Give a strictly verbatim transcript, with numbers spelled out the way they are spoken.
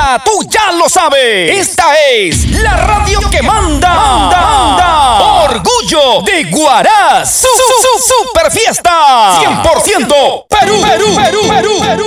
manda, tú ya lo sabes. Esta es la radio que manda. Manda, manda. Orgullo de Huaraz. Su, su, su, super fiesta. cien por ciento Perú, Perú, Perú, Perú, Perú.